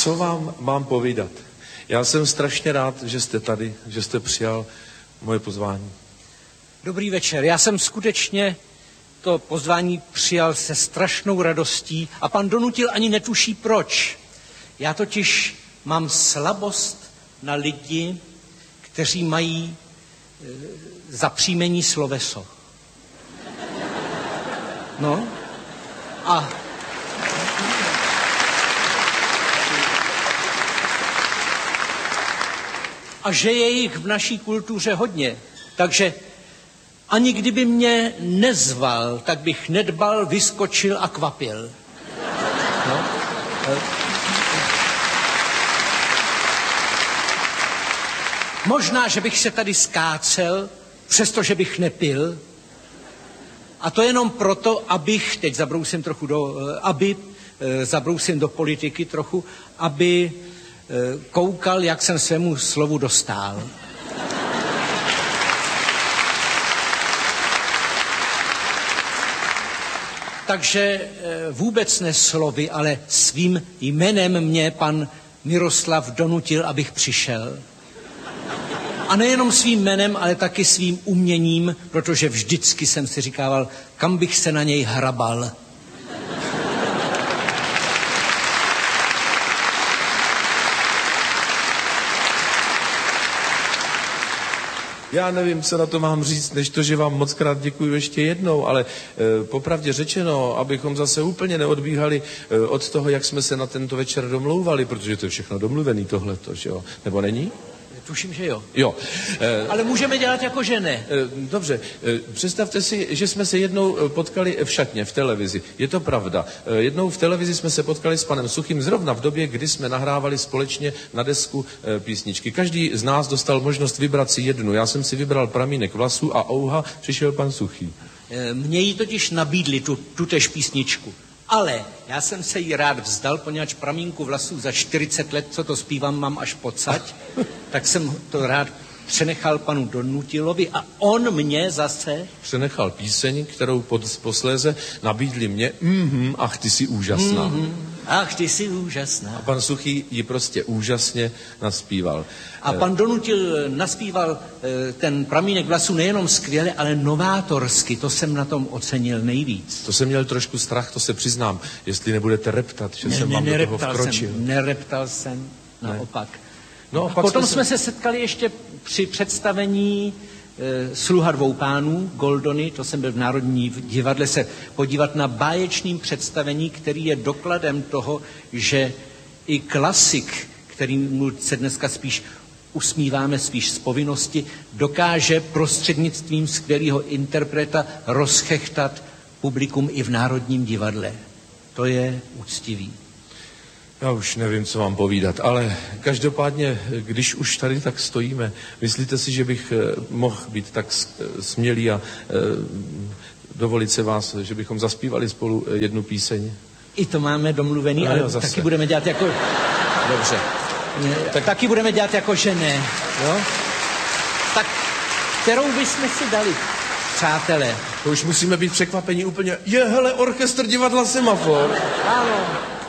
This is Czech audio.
Co vám mám povídat? Já jsem strašně rád, že jste tady, že jste přijal moje pozvání. Dobrý večer. Já jsem skutečně to pozvání přijal se strašnou radostí a pan Donutil ani netuší proč. Já totiž mám slabost na lidi, kteří mají za příjmení sloveso. No a že je jich v naší kultuře hodně. Takže ani kdyby mě nezval, tak bych nedbal, vyskočil a kvapil. No. Možná, že bych se tady skácel, přestože bych nepil. A to jenom proto, abych, teď zabrousím do politiky trochu, aby koukal, jak jsem svému slovu dostál. Takže vůbec ne slovy, ale svým jménem mě pan Miroslav donutil, abych přišel. A nejenom svým jménem, ale taky svým uměním, protože vždycky jsem si říkával, kam bych se na něj hrabal. Já nevím, co na to mám říct, než to, že vám moc krát děkuji ještě jednou, ale popravdě řečeno, abychom zase úplně neodbíhali od toho, jak jsme se na tento večer domlouvali, protože to je všechno domluvený tohleto, že jo? Nebo není? Tuším, že jo. Jo. Ale můžeme dělat jako že ne. Dobře, představte si, že jsme se jednou potkali v šatně, v televizi. Je to pravda. Jednou v televizi jsme se potkali s panem Suchým zrovna v době, kdy jsme nahrávali společně na desku písničky. Každý z nás dostal možnost vybrat si jednu. Já jsem si vybral Pramínek vlasů a ouha, přišel pan Suchý. Mně jí totiž nabídli tutéž písničku. Ale já jsem se jí rád vzdal, poněvadž Pramínku vlasů za 40 let, co to zpívám, mám až pocať, tak jsem to rád přenechal panu Donutilovi a on mě zase... Přenechal píseň, kterou posléze nabídli mě. Ach, ty jsi úžasná. Ach, ty jsi úžasná. A pan Suchý ji prostě úžasně naspíval. A pan Donutil naspíval ten Pramínek vlasů nejenom skvěle, ale novátorsky. To jsem na tom ocenil nejvíc. To jsem měl trošku strach, to se přiznám, jestli nebudete reptat, že jsem vám do toho vkročil. Nereptal jsem, naopak. No, a potom jsme se setkali ještě při představení Sluha dvou pánů, Goldony, to jsem byl v Národním divadle se podívat na báječným představení, který je dokladem toho, že i klasik, kterým se dneska spíš usmíváme spíš z povinnosti, dokáže prostřednictvím skvělého interpreta rozchechtat publikum i v Národním divadle. To je úctivý. Já už nevím, co vám povídat, ale každopádně, když už tady tak stojíme, myslíte si, že bych mohl být tak smělý a dovolit se vás, že bychom zaspívali spolu jednu píseň? I to máme domluvený, ale taky budeme dělat jako... Dobře. Taky budeme dělat jako, že ne, jo? Tak kterou bychom si dali, přátelé? To už musíme být překvapení úplně. Hele, orchestr divadla Semafor. Ano.